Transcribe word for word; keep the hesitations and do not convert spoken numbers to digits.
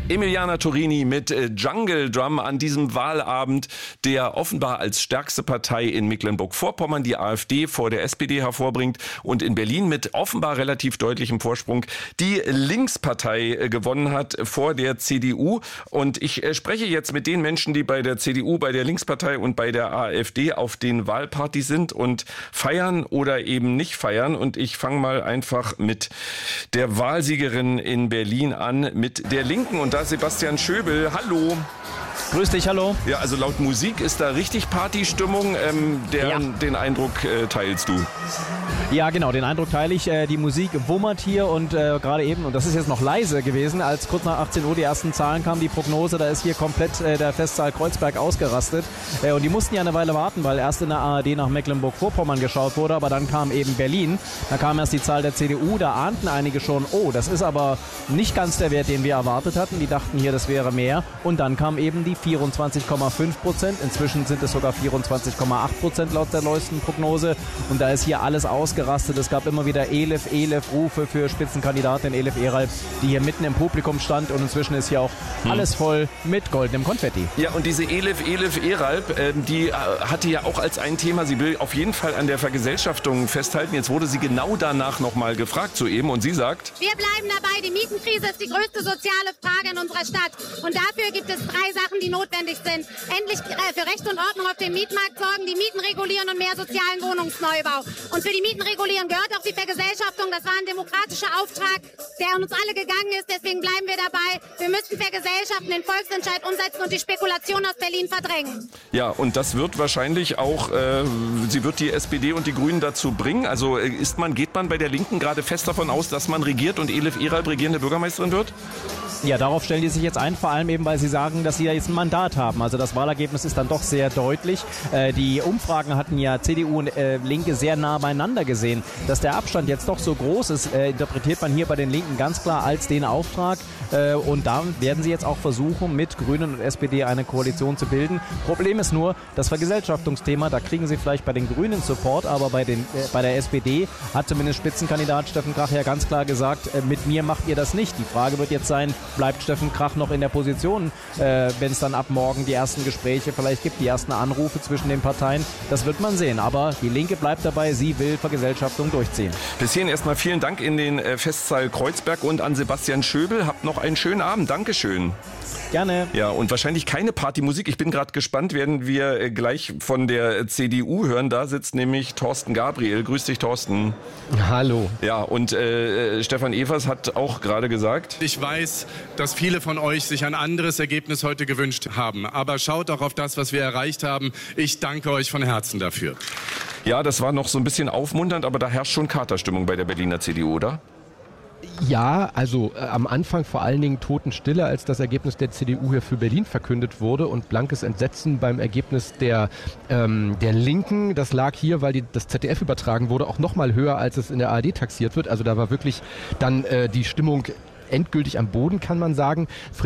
Emiliana Torini mit Jungle Drum an diesem Wahlabend, der offenbar als stärkste Partei in Mecklenburg-Vorpommern die AfD vor der S P D hervorbringt und in Berlin mit offenbar relativ deutlichem Vorsprung die Linkspartei gewonnen hat vor der C D U. Und ich spreche jetzt mit den Menschen, die bei der C D U, bei der Linkspartei und bei der AfD auf den Wahlpartys sind und feiern oder eben nicht feiern. Und ich fange mal einfach mit der Wahlsiegerin in Berlin an, mit der Linken. Und da ist Sebastian Schöbel. Hallo. Grüß dich, hallo. Ja, also laut Musik ist da richtig Partystimmung. Ähm, der, ja. Den Eindruck äh, teilst du? Ja, genau, den Eindruck teile ich. Äh, die Musik wummert hier und äh, gerade eben, und das ist jetzt noch leise gewesen, als kurz nach achtzehn Uhr die ersten Zahlen kamen, die Prognose, da ist hier komplett äh, der Festsaal Kreuzberg ausgerastet. Äh, und die mussten ja eine Weile warten, weil erst in der A R D nach Mecklenburg-Vorpommern geschaut wurde, aber dann kam eben Berlin. Da kam erst die Zahl der C D U, da ahnten einige schon, oh, das ist aber nicht ganz der Wert, den wir erwartet hatten. Die dachten hier, das wäre mehr. Und dann kam eben die vierundzwanzig Komma fünf Prozent. Inzwischen sind es sogar vierundzwanzig Komma acht Prozent laut der neuesten Prognose. Und da ist hier alles ausgerastet. Es gab immer wieder Elif, Elif-Rufe für Spitzenkandidatin Elif Eralp, die hier mitten im Publikum stand. Und inzwischen ist hier auch hm. alles voll mit goldenem Konfetti. Ja, und diese Elif, Elif Eralp, äh, die äh, hatte ja auch als ein Thema, sie will auf jeden Fall an der Vergesellschaftung festhalten. Jetzt wurde sie genau danach nochmal gefragt soeben und sie sagt: Wir bleiben dabei, die Mietenkrise ist die größte soziale Frage in unserer Stadt. Und dafür gibt es drei Sachen, die notwendig sind. Endlich für Recht und Ordnung auf dem Mietmarkt sorgen, die Mieten regulieren und mehr sozialen Wohnungsneubau. Und für die Mieten regulieren gehört auch die Vergesellschaftung. Das war ein demokratischer Auftrag, der an uns alle gegangen ist. Deswegen bleiben wir dabei. Wir müssen vergesellschaften, den Volksentscheid umsetzen und die Spekulation aus Berlin verdrängen. Ja, und das wird wahrscheinlich auch, äh, sie wird die S P D und die Grünen dazu bringen. Also ist man, geht man bei der Linken gerade fest davon aus, dass man regiert und Elif Eralp regierende Bürgermeisterin wird? Ja, darauf stellen die sich jetzt ein, vor allem eben, weil sie sagen, dass sie ja jetzt ein Mandat haben. Also das Wahlergebnis ist dann doch sehr deutlich. Äh, die Umfragen hatten ja C D U und äh, Linke sehr nah beieinander gesehen. Dass der Abstand jetzt doch so groß ist, äh, interpretiert man hier bei den Linken ganz klar als den Auftrag. Äh, und da werden sie jetzt auch versuchen, mit Grünen und S P D eine Koalition zu bilden. Problem ist nur, das Vergesellschaftungsthema, da kriegen sie vielleicht bei den Grünen Support, aber bei, den, äh, bei der S P D hat zumindest Spitzenkandidat Steffen Krach ja ganz klar gesagt, äh, mit mir macht ihr das nicht. Die Frage wird jetzt sein, bleibt Steffen Krach noch in der Position, äh, wenn es dann ab morgen die ersten Gespräche vielleicht gibt, die ersten Anrufe zwischen den Parteien. Das wird man sehen. Aber die Linke bleibt dabei, sie will Vergesellschaftung durchziehen. Bis hierhin erstmal vielen Dank in den äh, Festsaal Kreuzberg und an Sebastian Schöbel. Habt noch einen schönen Abend. Dankeschön. Gerne. Ja, und wahrscheinlich keine Partymusik. Ich bin gerade gespannt, werden wir äh, gleich von der C D U hören. Da sitzt nämlich Thorsten Gabriel. Grüß dich, Thorsten. Hallo. Ja, und äh, Stefan Evers hat auch gerade gesagt: Ich weiß, dass viele von euch sich ein anderes Ergebnis heute gewünscht haben. Aber schaut auch auf das, was wir erreicht haben. Ich danke euch von Herzen dafür. Ja, das war noch so ein bisschen aufmunternd, aber da herrscht schon Katerstimmung bei der Berliner C D U, oder? Ja, also äh, am Anfang vor allen Dingen Totenstille, als das Ergebnis der C D U hier für Berlin verkündet wurde, und blankes Entsetzen beim Ergebnis der, ähm, der Linken. Das lag hier, weil die, das Z D F übertragen wurde, auch noch mal höher, als es in der A R D taxiert wird. Also da war wirklich dann äh, die Stimmung endgültig am Boden, kann man sagen.